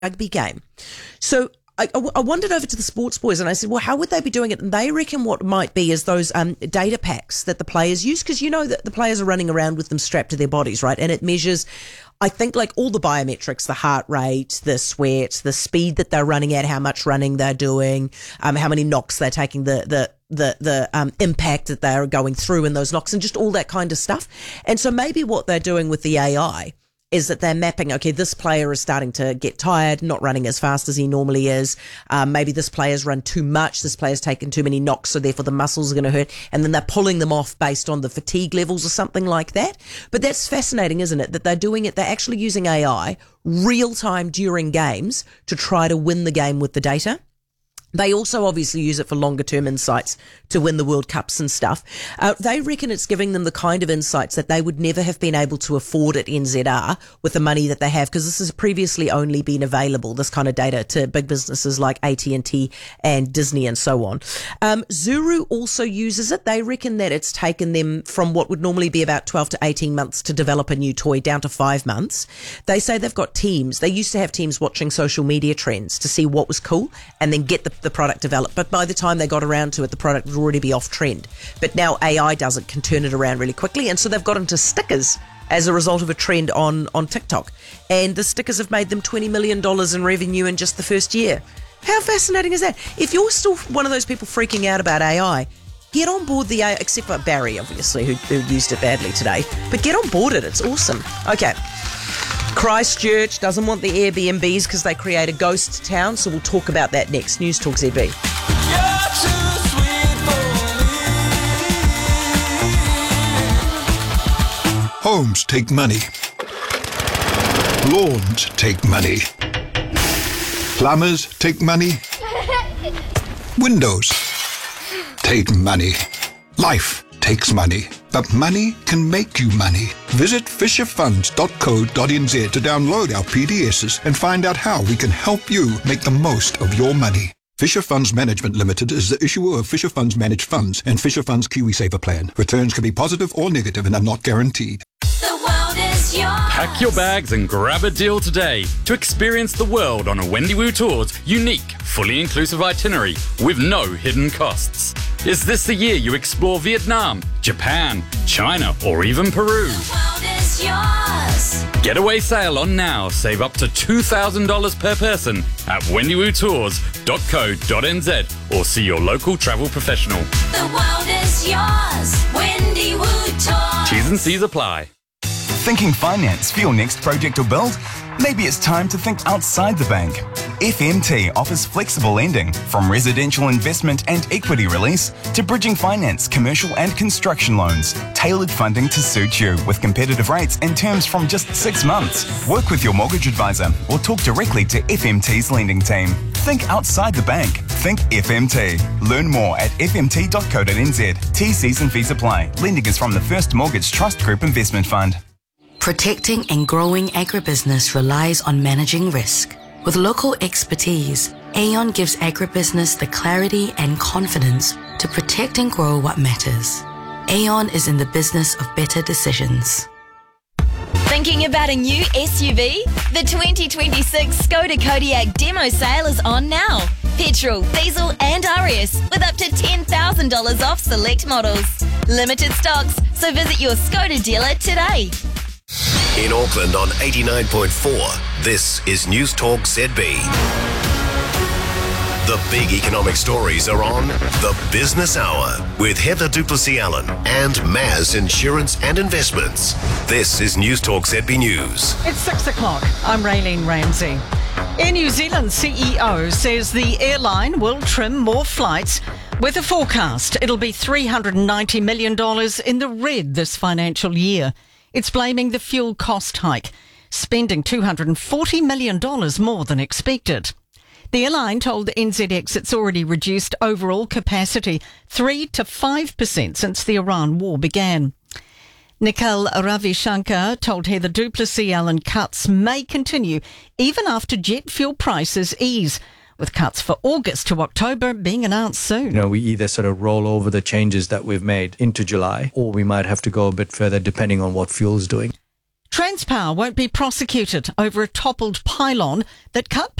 rugby game. So I wandered over to the Sports Boys and I said, well, how would they be doing it? And they reckon what might be is those data packs that the players use, because you know that the players are running around with them strapped to their bodies, right? And it measures, I think, like all the biometrics, the heart rate, the sweat, the speed that they're running at, how much running they're doing, how many knocks they're taking, the impact that they're going through in those knocks, and just all that kind of stuff. And so maybe what they're doing with the AI is that they're mapping, okay, this player is starting to get tired, not running as fast as he normally is. Maybe this player's run too much. This player's taken too many knocks, so therefore the muscles are going to hurt. And then they're pulling them off based on the fatigue levels or something like that. But that's fascinating, isn't it? That they're doing it. They're actually using AI real time during games to try to win the game with the data. They also obviously use it for longer term insights to win the World Cups and stuff. They reckon it's giving them the kind of insights that they would never have been able to afford at NZR with the money that they have, because this has previously only been available, this kind of data, to big businesses like AT&T and Disney and so on. Zuru also uses it. They reckon that it's taken them from what would normally be about 12 to 18 months to develop a new toy down to 5 months. They say they've got teams. They used to have teams watching social media trends to see what was cool and then get the product developed. But by the time they got around to it, the product would already be off trend. But now AI does it, can turn it around really quickly. And so they've got into stickers as a result of a trend on TikTok. And the stickers have made them $20 million in revenue in just the first year. How fascinating is that? If you're still one of those people freaking out about AI, get on board the AI, except for Barry, obviously, who used it badly today. But get on board it. It's awesome. Okay. Christchurch doesn't want the Airbnbs because they create a ghost town, so we'll talk about that next. News Talk ZB. Homes take money. Lawns take money. Plumbers take money. Windows take money. Life takes money, but money can make you money. Visit fisherfunds.co.nz to download our PDSs and find out how we can help you make the most of your money. Fisher Funds Management Limited is the issuer of Fisher Funds Managed Funds and Fisher Funds KiwiSaver Plan. Returns can be positive or negative and are not guaranteed. The world is yours. Pack your bags and grab a deal today to experience the world on a Wendy Wu Tours unique, fully inclusive itinerary with no hidden costs. Is this the year you explore Vietnam, Japan, China, or even Peru? The world is yours. Getaway sail on now. Save up to $2,000 per person at wendywotours.co.nz or see your local travel professional. The world is yours. Wendy Wu Tours. T's and C's apply. Thinking finance for your next project or build? Maybe it's time to think outside the bank. FMT offers flexible lending, from residential investment and equity release to bridging finance, commercial and construction loans. Tailored funding to suit you with competitive rates and terms from just 6 months. Work with your mortgage advisor or talk directly to FMT's lending team. Think outside the bank. Think FMT. Learn more at fmt.co.nz. T's and fees apply. Lending is from the First Mortgage Trust Group Investment Fund. Protecting and growing agribusiness relies on managing risk. With local expertise, Aon gives agribusiness the clarity and confidence to protect and grow what matters. Aon is in the business of better decisions. Thinking about a new SUV? The 2026 Skoda Kodiaq demo sale is on now. Petrol, diesel and RS with up to $10,000 off select models. Limited stocks, so visit your Skoda dealer today. In Auckland on 89.4, this is News Talk ZB. The big economic stories are on The Business Hour with Heather Duplessis-Allen and Maz Insurance and Investments. This is News Talk ZB News. It's 6 o'clock. I'm Raylene Ramsey. Air New Zealand CEO says the airline will trim more flights with a forecast. It'll be $390 million in the red this financial year. It's blaming the fuel cost hike, spending $240 million more than expected. The airline told NZX it's already reduced overall capacity 3 to 5% since the Iran war began. Nikhil Ravishankar told Heather Duplessis-Allen cuts may continue even after jet fuel prices ease, with cuts for August to October being announced soon. We either sort of roll over the changes that we've made into July, or we might have to go a bit further depending on what fuel's doing. Transpower won't be prosecuted over a toppled pylon that cut